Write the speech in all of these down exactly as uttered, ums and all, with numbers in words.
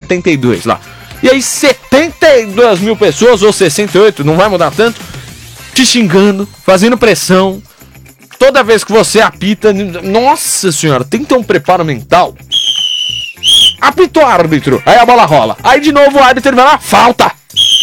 setenta e dois lá. E aí setenta e duas mil pessoas, ou sessenta e oito, não vai mudar tanto, te xingando, fazendo pressão. Toda vez que você apita, nossa senhora, tem que ter um preparo mental. Apita o árbitro, aí a bola rola. Aí de novo o árbitro vai lá, falta.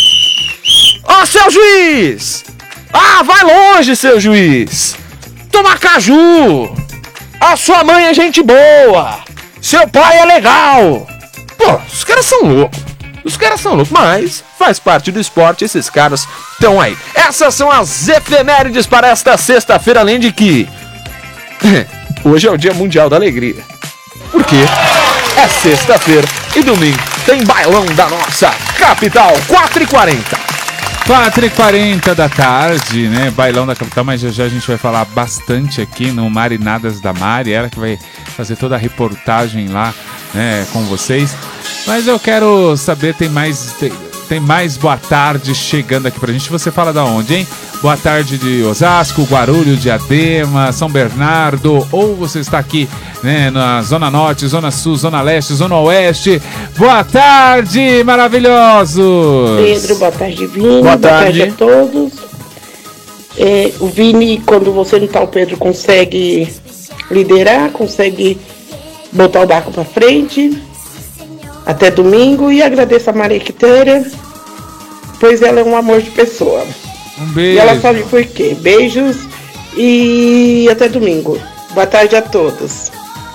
Ó, seu juiz! Ah, vai longe, seu juiz! Toma caju! A sua mãe é gente boa! Seu pai é legal! Pô, os caras são loucos. Os caras são loucos, mas faz parte do esporte, esses caras estão aí. Essas são as efemérides para esta sexta-feira, além de que hoje é o Dia Mundial da Alegria. Por quê? É sexta-feira e domingo tem bailão da nossa capital, quatro e quarenta. quatro e quarenta da tarde, né? Bailão da capital, mas já já a gente vai falar bastante aqui no Marinadas da Mari, ela que vai fazer toda a reportagem lá, né, com vocês. Mas eu quero saber, tem mais, tem, tem mais boa tarde chegando aqui pra gente. Você fala da onde, hein? Boa tarde de Osasco, Guarulhos, Diadema, São Bernardo, ou você está aqui, né, na Zona Norte, Zona Sul, Zona Leste, Zona Oeste. Boa tarde, maravilhosos! Pedro, boa tarde, Vini. Boa Boa tarde, tarde a todos. É, o Vini, quando você não tá, o Pedro consegue liderar, consegue botar o barco pra frente. Até domingo, e agradeço a Maria Quitéria, pois ela é um amor de pessoa. Um beijo. E ela sabe por quê. Beijos e até domingo. Boa tarde a todos.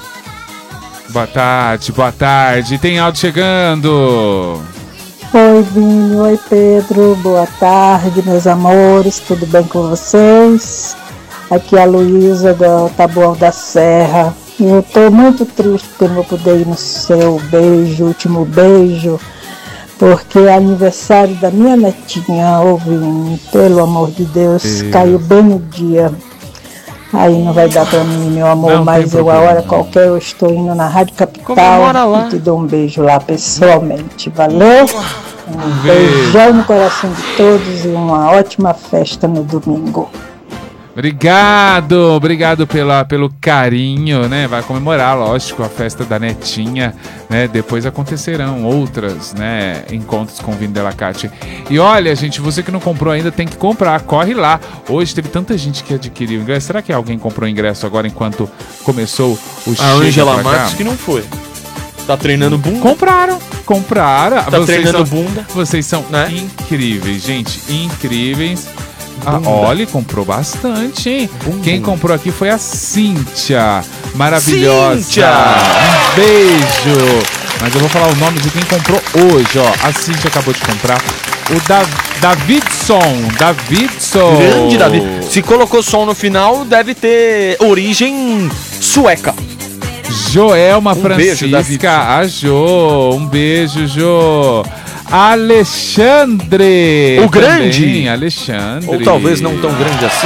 Boa tarde, boa tarde. Tem áudio chegando. Oi, Vini. Oi, Pedro. Boa tarde, meus amores. Tudo bem com vocês? Aqui é a Luísa da Taboão da Serra. Eu tô muito triste porque não vou poder ir no seu beijo, último beijo, porque é aniversário da minha netinha, ô Vini, pelo amor de Deus, E... caiu bem no dia. Aí não vai dar pra mim, meu amor, Não mas tem eu, a problema. hora qualquer, eu estou indo na Rádio Comemora Capital lá. e te dou um beijo lá pessoalmente, valeu? Um beijão no coração de todos e uma ótima festa no domingo. Obrigado, obrigado pela, pelo carinho, né? Vai comemorar, lógico, a festa da netinha, né? Depois acontecerão outras, né? Encontros com o Vini Delacate. E olha, gente, você que não comprou ainda tem que comprar, corre lá. Hoje teve tanta gente que adquiriu o ingresso. Será que alguém comprou o ingresso agora enquanto começou o A Chega Ângela Pra Cá? Matos que não foi. Tá treinando bunda? Compraram, compraram. Tá vocês treinando são, bunda, Vocês são né? incríveis, gente, incríveis. Ah, Bunda. olha, comprou bastante, hein? Bunda. Quem comprou aqui foi a Cíntia, maravilhosa. Cíntia! Um beijo. Mas eu vou falar o nome de quem comprou hoje, ó. A Cíntia acabou de comprar. O da Davidson, Davidson. Grande Davi. Se colocou som no final, deve ter origem sueca. Joelma Um beijo, Francisca, a Jo. Um beijo, Jo. Alexandre. O grande. Também, Alexandre. Ou talvez não tão grande assim.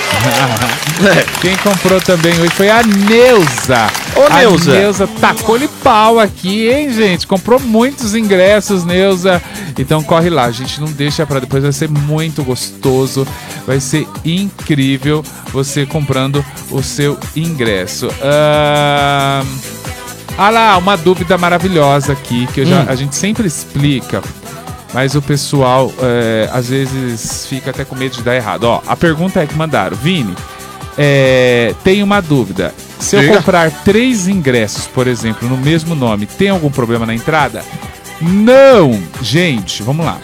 Quem comprou também hoje foi a Neuza. Ô, Neuza. A Neuza tacou-lhe pau aqui, hein, gente? Comprou muitos ingressos, Neuza. Então corre lá, gente. Não deixa pra depois. Vai ser muito gostoso. Vai ser incrível você comprando o seu ingresso. Ah... Ah lá, uma dúvida maravilhosa aqui, que eu já, Hum. a gente sempre explica, mas o pessoal é, às vezes fica até com medo de dar errado. Ó, a pergunta é que mandaram, Vini, é, tem uma dúvida. Se eu Diga. comprar três ingressos, por exemplo, no mesmo nome, tem algum problema na entrada? Não! Gente, vamos lá.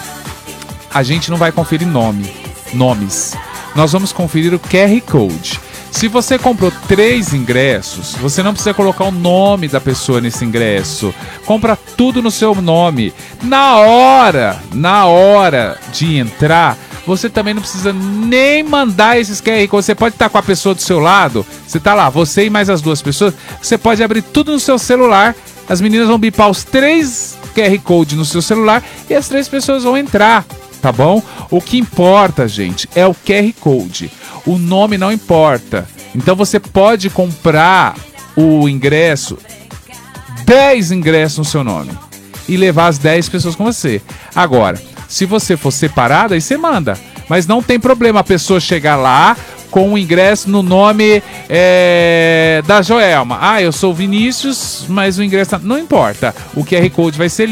A gente não vai conferir nome, nomes. Nós vamos conferir o Q R Code. Se você comprou três ingressos, você não precisa colocar o nome da pessoa nesse ingresso. Compra tudo no seu nome. Na hora, na hora de entrar, você também não precisa nem mandar esses Q R Codes. Você pode estar com a pessoa do seu lado, você está lá, você e mais as duas pessoas, você pode abrir tudo no seu celular. As meninas vão bipar os três Q R Codes no seu celular e as três pessoas vão entrar. Tá bom? O que importa, gente, é o Q R Code. O nome não importa. Então você pode comprar o ingresso, dez ingressos no seu nome, e levar as dez pessoas com você. Agora, se você for separado, aí você manda. Mas não tem problema a pessoa chegar lá com o ingresso no nome é, da Joelma. Ah, eu sou o Vinícius, mas o ingresso... Não importa. O Q R Code vai ser